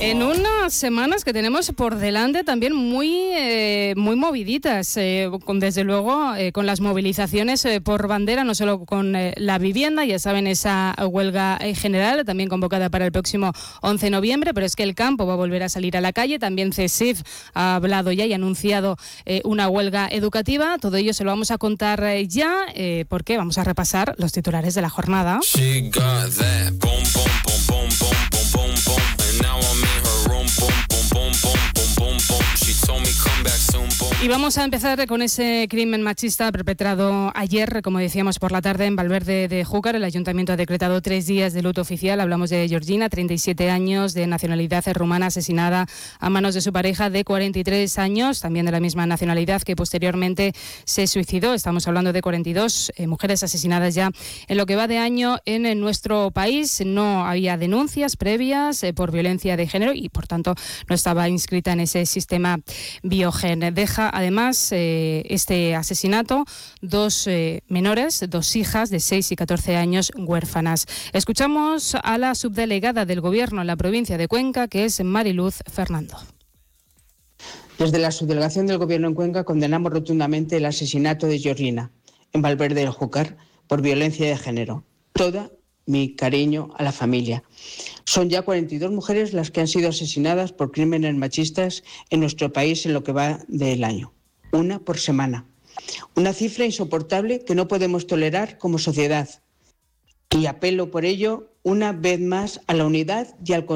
En unas semanas que tenemos por delante también muy moviditas, desde luego con las movilizaciones por bandera, no solo con la vivienda, ya saben, esa huelga general también convocada para el próximo 11 de noviembre, pero es que el campo va a volver a salir a la calle, también CESIF ha hablado ya y ha anunciado una huelga educativa. Todo ello se lo vamos a contar ya, porque vamos a repasar los titulares de la jornada. Y vamos a empezar con ese crimen machista perpetrado ayer, como decíamos, por la tarde en Valverde de Júcar. El ayuntamiento ha decretado 3 días de luto oficial. Hablamos de Georgina, 37 años, de nacionalidad rumana, asesinada a manos de su pareja de 43 años, también de la misma nacionalidad, que posteriormente se suicidó. Estamos hablando de 42 mujeres asesinadas ya en lo que va de año en nuestro país. No había denuncias previas por violencia de género y, por tanto, no estaba inscrita en ese sistema Biogen. Deja además este asesinato 2 menores, 2 hijas de 6 y 14 años huérfanas. Escuchamos a la subdelegada del Gobierno en la provincia de Cuenca, que es Mariluz Fernando. Desde la subdelegación del Gobierno en Cuenca condenamos rotundamente el asesinato de Georgina en Valverde del Júcar por violencia de género. Toda mi cariño a la familia. Son ya 42 mujeres las que han sido asesinadas por crímenes machistas en nuestro país en lo que va del año. 1 por semana. Una cifra insoportable que no podemos tolerar como sociedad. Y apelo por ello una vez más a la unidad y al